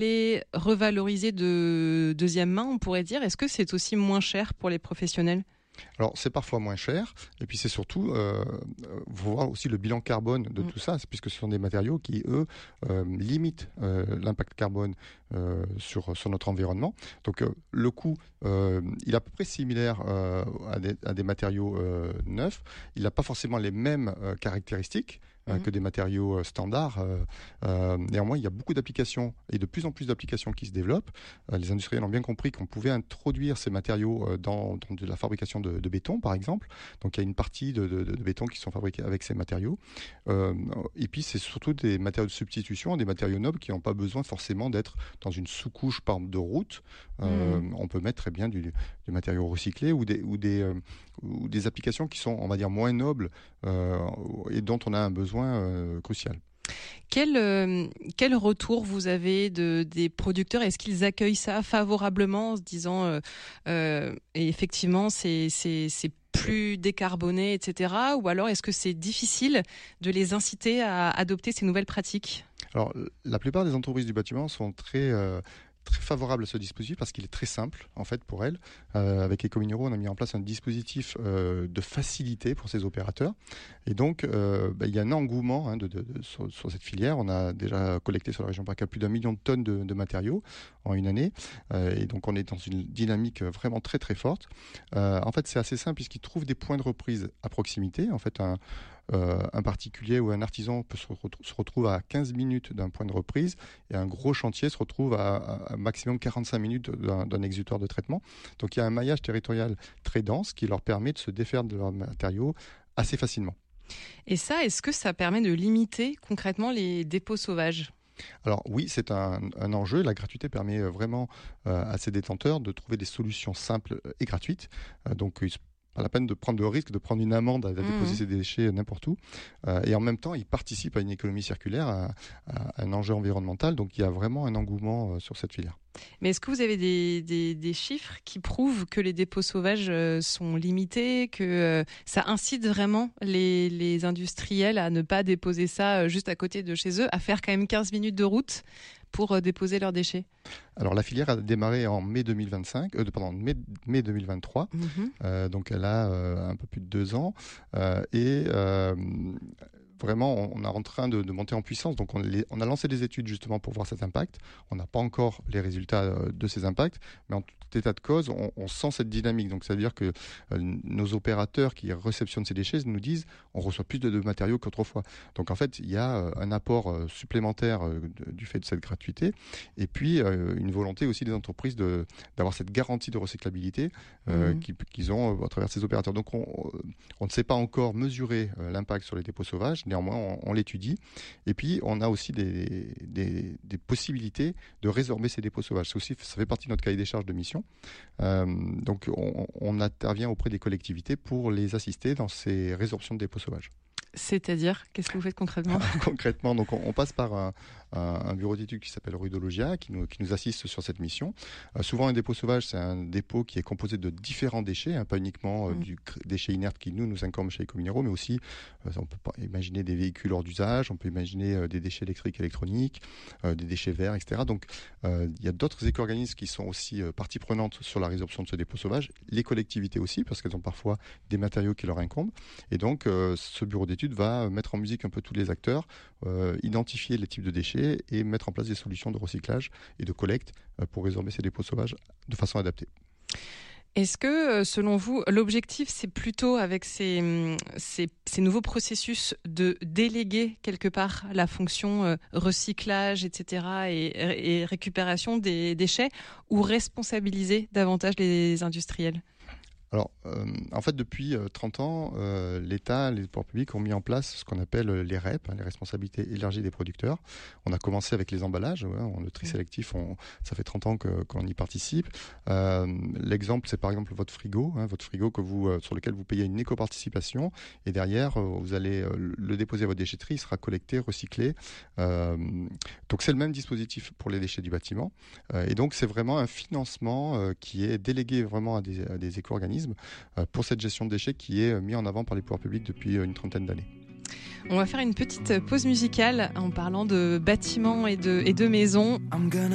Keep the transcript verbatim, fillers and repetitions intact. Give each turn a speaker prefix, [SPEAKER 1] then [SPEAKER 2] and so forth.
[SPEAKER 1] Les revaloriser de deuxième main, on pourrait dire. Est-ce que c'est aussi moins cher pour les professionnels ?
[SPEAKER 2] Alors, c'est parfois moins cher, et puis c'est surtout, euh, faut voir aussi le bilan carbone de mmh. tout ça, puisque ce sont des matériaux qui, eux, euh, limitent euh, l'impact carbone euh, sur, sur notre environnement. Donc, euh, le coût, euh, il est à peu près similaire euh, à, des, à des matériaux euh, neufs. Il n'a pas forcément les mêmes euh, caractéristiques euh, mmh. que des matériaux euh, standards. Euh, euh, néanmoins, il y a beaucoup d'applications, et de plus en plus d'applications qui se développent. Euh, les industriels ont bien compris qu'on pouvait introduire ces matériaux euh, dans, dans de la fabrication de, de béton, par exemple. Donc, il y a une partie de, de, de béton qui sont fabriqués avec ces matériaux. Euh, et puis, c'est surtout des matériaux de substitution, des matériaux nobles qui n'ont pas besoin forcément d'être dans une sous-couche, par exemple, de route. Euh, mmh. On peut mettre très bien du, du matériau recyclé ou des, ou, des, euh, ou des applications qui sont, on va dire, moins nobles euh, et dont on a un besoin euh, crucial.
[SPEAKER 1] Quel, euh, quel retour vous avez de, des producteurs ? Est-ce qu'ils accueillent ça favorablement en se disant euh, euh, et effectivement c'est, c'est, c'est plus décarboné, et cetera. Ou alors est-ce que c'est difficile de les inciter à adopter ces nouvelles pratiques ?
[SPEAKER 2] Alors, la plupart des entreprises du bâtiment sont très... Euh très favorable à ce dispositif parce qu'il est très simple en fait pour elles. Euh, avec Ecominero, on a mis en place un dispositif euh, de facilité pour ces opérateurs et donc euh, bah, il y a un engouement hein, de, de, de, sur, sur cette filière. On a déjà collecté sur la région PACA plus d'un million de tonnes de, de matériaux en une année euh, et donc on est dans une dynamique vraiment très très forte. Euh, en fait c'est assez simple puisqu'ils trouvent des points de reprise à proximité. En fait un Euh, un particulier ou un artisan peut se, retrou- se retrouve à quinze minutes d'un point de reprise et un gros chantier se retrouve à, à, à maximum quarante-cinq minutes d'un, d'un exutoire de traitement. Donc il y a un maillage territorial très dense qui leur permet de se défaire de leurs matériaux assez facilement.
[SPEAKER 1] Et ça, est-ce que ça permet de limiter concrètement les dépôts sauvages ?
[SPEAKER 2] Alors oui, c'est un, un enjeu. La gratuité permet vraiment euh, à ces détenteurs de trouver des solutions simples et gratuites. Euh, donc ils pas la peine de prendre le risque de prendre une amende à, à déposer mmh. ses déchets n'importe où. Euh, et en même temps, ils participent à une économie circulaire, à, à un enjeu environnemental. Donc, il y a vraiment un engouement euh, sur cette filière.
[SPEAKER 1] Mais est-ce que vous avez des, des, des chiffres qui prouvent que les dépôts sauvages euh, sont limités, que euh, ça incite vraiment les, les industriels à ne pas déposer ça euh, juste à côté de chez eux, à faire quand même quinze minutes de route pour euh, déposer leurs déchets ?
[SPEAKER 2] Alors la filière a démarré en mai deux mille vingt-cinq, euh, pardon, mai, mai deux mille vingt-trois, mmh. euh, donc elle a euh, un peu plus de deux ans euh, et euh, vraiment, on est en train de, de monter en puissance. Donc, on, les, on a lancé des études justement pour voir cet impact. On n'a pas encore les résultats de ces impacts, mais en tout état de cause, on, on sent cette dynamique. Donc, ça veut dire que euh, nos opérateurs qui réceptionnent ces déchets nous disent on reçoit plus de, de matériaux qu'autrefois. Donc, en fait, il y a euh, un apport euh, supplémentaire euh, de, du fait de cette gratuité, et puis euh, une volonté aussi des entreprises de, d'avoir cette garantie de recyclabilité euh, mmh. qu'ils, qu'ils ont à travers ces opérateurs. Donc, on, on ne sait pas encore mesurer euh, l'impact sur les dépôts sauvages. Néanmoins, on, on l'étudie. Et puis, on a aussi des, des, des possibilités de résorber ces dépôts sauvages. C'est aussi, ça fait partie de notre cahier des charges de mission. Euh, donc, on, on intervient auprès des collectivités pour les assister dans ces résorptions de dépôts sauvages.
[SPEAKER 1] C'est-à-dire, qu'est-ce que vous faites concrètement ?
[SPEAKER 2] Concrètement, donc on, on passe par un, un, un bureau d'études qui s'appelle Rudologia, qui nous, qui nous assiste sur cette mission. Euh, souvent, un dépôt sauvage, c'est un dépôt qui est composé de différents déchets, hein, pas uniquement euh, mmh. du déchet inerte qui nous nous incombe chez Ecominero, mais aussi, euh, on peut pas imaginer des véhicules hors d'usage, on peut imaginer euh, des déchets électriques, électroniques, euh, des déchets verts, et cetera. Donc, euh, il y a d'autres éco-organismes qui sont aussi euh, partie prenante sur la résorption de ce dépôt sauvage, les collectivités aussi, parce qu'elles ont parfois des matériaux qui leur incombent. Et donc, euh, ce bureau d'études va mettre en musique un peu tous les acteurs, euh, identifier les types de déchets et mettre en place des solutions de recyclage et de collecte euh, pour résorber ces dépôts sauvages de façon adaptée.
[SPEAKER 1] Est-ce que, selon vous, l'objectif, c'est plutôt avec ces, ces, ces nouveaux processus de déléguer quelque part la fonction euh, recyclage, et cetera, et, et récupération des déchets, ou responsabiliser davantage les industriels ?
[SPEAKER 2] Alors, euh, en fait, depuis euh, trente ans, euh, l'État, les pouvoirs publics ont mis en place ce qu'on appelle les R E P, hein, les responsabilités élargies des producteurs. On a commencé avec les emballages, ouais, on, le tri sélectif, on, ça fait trente ans que, qu'on y participe. Euh, l'exemple, c'est par exemple votre frigo, hein, votre frigo que vous, euh, sur lequel vous payez une éco-participation, et derrière, euh, vous allez euh, le déposer à votre déchetterie, il sera collecté, recyclé. Euh, donc, c'est le même dispositif pour les déchets du bâtiment. Euh, et donc, c'est vraiment un financement euh, qui est délégué vraiment à des, à des éco-organismes pour cette gestion de déchets qui est mis en avant par les pouvoirs publics depuis une trentaine d'années.
[SPEAKER 1] On va faire une petite pause musicale en parlant de bâtiments et de, et de maisons.